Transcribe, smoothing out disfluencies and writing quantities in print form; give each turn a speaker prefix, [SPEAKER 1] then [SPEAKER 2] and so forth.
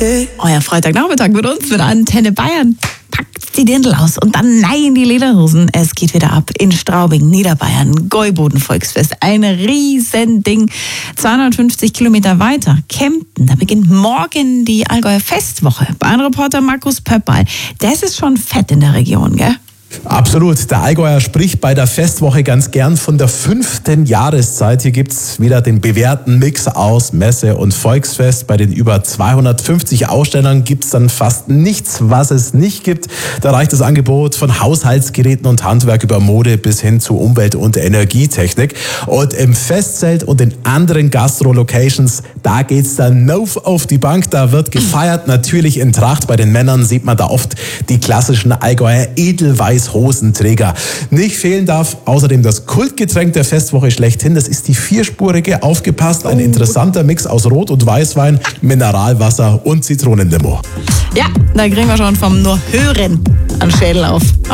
[SPEAKER 1] Euer Freitagnachmittag mit uns, mit Antenne Bayern. Packt die Dirndl aus und dann nein die Lederhosen. Es geht wieder ab in Straubing, Niederbayern, Gäuboden Volksfest. Ein Riesending. 250 Kilometer weiter, Kempten. Da beginnt morgen die Allgäuer Festwoche. Bahnreporter Markus Pöppal. Das ist schon fett in der Region, gell?
[SPEAKER 2] Absolut. Der Allgäuer spricht bei der Festwoche ganz gern von der 5. Jahreszeit. Hier gibt's wieder den bewährten Mix aus Messe und Volksfest. Bei den über 250 Ausstellern gibt's dann fast nichts, was es nicht gibt. Da reicht das Angebot von Haushaltsgeräten und Handwerk über Mode bis hin zu Umwelt- und Energietechnik. Und im Festzelt und in anderen Gastro-Locations, da geht's dann auf die Bank. Da wird gefeiert, natürlich in Tracht. Bei den Männern sieht man da oft die klassischen Allgäuer Edelweiß-Hosenträger. Nicht fehlen darf außerdem das Kultgetränk der Festwoche schlechthin. Das ist die vierspurige, aufgepasst, ein interessanter Mix aus Rot- und Weißwein, Mineralwasser und Zitronenlimo.
[SPEAKER 1] Ja, da kriegen wir schon vom nur Hören an Schädel auf.